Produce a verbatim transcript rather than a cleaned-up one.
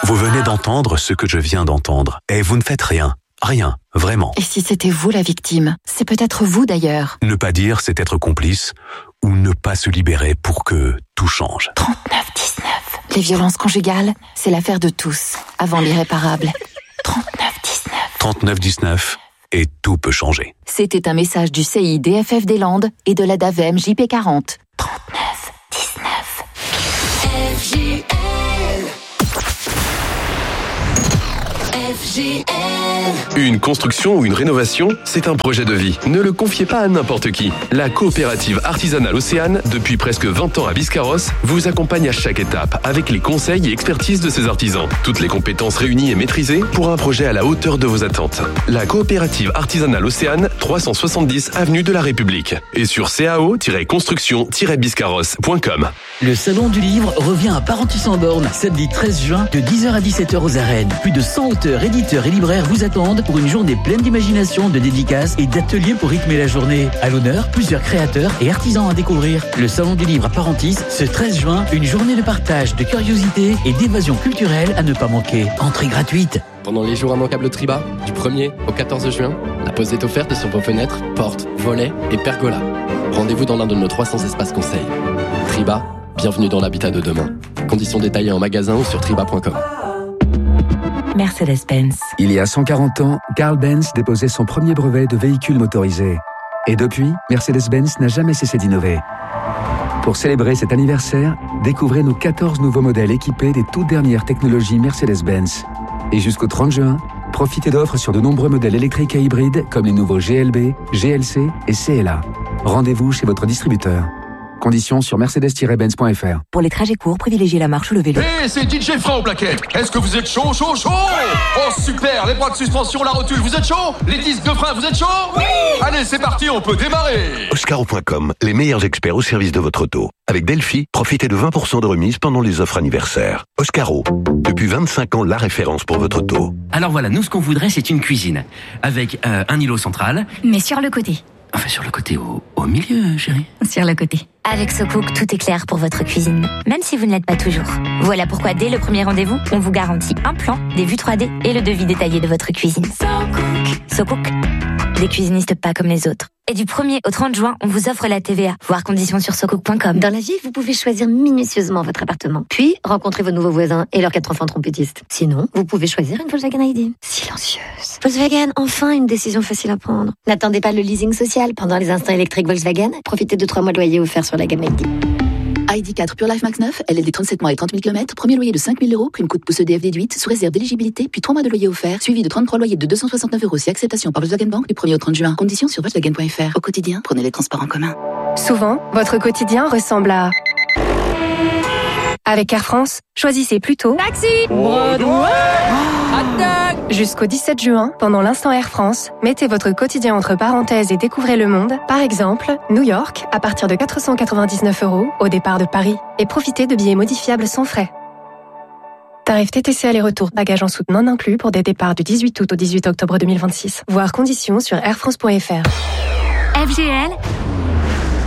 Vous venez d'entendre ce que je viens d'entendre. Et vous ne faites rien. Rien. Vraiment. Et si c'était vous la victime? C'est peut-être vous d'ailleurs. Ne pas dire, c'est être complice. Ou ne pas se libérer pour que tout change. trente-neuf dix-neuf. Les violences conjugales, c'est l'affaire de tous. Avant l'irréparable. trente-neuf dix-neuf. trente-neuf dix-neuf. Et tout peut changer. C'était un message du C I D F F des Landes et de la D A V E M J P quarante. trente-neuf dix-neuf. F J L. F J L. Une construction ou une rénovation, c'est un projet de vie. Ne le confiez pas à n'importe qui. La coopérative artisanale Océane, depuis presque vingt ans à Biscarrosse, vous accompagne à chaque étape avec les conseils et expertises de ses artisans. Toutes les compétences réunies et maîtrisées pour un projet à la hauteur de vos attentes. La coopérative artisanale Océane, trois cent soixante-dix avenue de la République. Et sur cao tiret construction tiret biscarrosse point com. Le Salon du Livre revient à Parentis-en-Born, samedi treize juin, de dix heures à dix-sept heures aux arènes. Plus de cent auteurs, éditeurs et libraires vous attendent pour une journée pleine d'imagination, de dédicaces et d'ateliers pour rythmer la journée. À l'honneur, plusieurs créateurs et artisans à découvrir. Le Salon du Livre à Parentis, ce treize juin, une journée de partage, de curiosité et d'évasion culturelle à ne pas manquer. Entrée gratuite. Pendant les jours immanquables Triba, du premier au quatorze juin, la pause est offerte sur vos fenêtres, portes, volets et pergolas. Rendez-vous dans l'un de nos trois cents espaces conseils. Triba, bienvenue dans l'habitat de demain. Conditions détaillées en magasin ou sur triba point com. Mercedes-Benz. Il y a cent quarante ans, Carl Benz déposait son premier brevet de véhicule motorisé. Et depuis, Mercedes-Benz n'a jamais cessé d'innover. Pour célébrer cet anniversaire, découvrez nos quatorze nouveaux modèles équipés des toutes dernières technologies Mercedes-Benz. Et jusqu'au trente juin, profitez d'offres sur de nombreux modèles électriques et hybrides comme les nouveaux G L B, G L C et C L A. Rendez-vous chez votre distributeur. Conditions sur mercedes tiret benz point f r. Pour les trajets courts, privilégiez la marche ou le vélo. Hé, hey, c'est D J Franck Plaquette. Est-ce que vous êtes chaud, chaud, chaud? Oh super, les bras de suspension, la rotule, vous êtes chaud? Les disques de frein, vous êtes chaud? Oui. Allez, c'est parti, on peut démarrer. Oscaro point com, les meilleurs experts au service de votre auto. Avec Delphi, profitez de vingt pour cent de remise pendant les offres anniversaires. Oscaro, depuis vingt-cinq ans, la référence pour votre auto. Alors voilà, nous ce qu'on voudrait, c'est une cuisine. Avec euh, un îlot central. Mais sur le côté. Enfin, sur le côté, au, au milieu, chérie. Sur le côté. Avec SoCook, tout est clair pour votre cuisine, même si vous ne l'êtes pas toujours. Voilà pourquoi, dès le premier rendez-vous, on vous garantit un plan, des vues trois D et le devis détaillé de votre cuisine. SoCook. SoCook. Des cuisinistes pas comme les autres. Et du premier au trente juin, on vous offre la T V A. Voir conditions sur socook point com. Dans la vie, vous pouvez choisir minutieusement votre appartement. Puis, rencontrer vos nouveaux voisins et leurs quatre enfants trompettistes. Sinon, vous pouvez choisir une Volkswagen I D. Silencieuse. Volkswagen, enfin une décision facile à prendre. N'attendez pas le leasing social. Pendant les instants électriques Volkswagen, profitez de trois mois de loyer offerts sur la gamme I D. I D quatre Pure Life Max neuf, L L D trente-sept mois et trente mille kilomètres, premier loyer de cinq mille euros, prime coup de pouce E D F déduite, sous réserve d'éligibilité, puis trois mois de loyer offert, suivi de trente-trois loyers de deux cent soixante-neuf euros si acceptation par Volkswagen Bank du premier au trente juin. Conditions sur Volkswagen point F R. Au quotidien, prenez les transports en commun. Souvent, votre quotidien ressemble à... Avec Air France, choisissez plutôt Taxi Broadway Jusqu'au dix-sept juin, pendant l'instant Air France, mettez votre quotidien entre parenthèses et découvrez le monde. Par exemple, New York, à partir de quatre cent quatre-vingt-dix-neuf euros au départ de Paris. Et profitez de billets modifiables sans frais. Tarif T T C aller-retour, bagages en soute non inclus pour des départs du dix-huit août au dix-huit octobre deux mille vingt-six. Voir conditions sur air france point f r. F G L,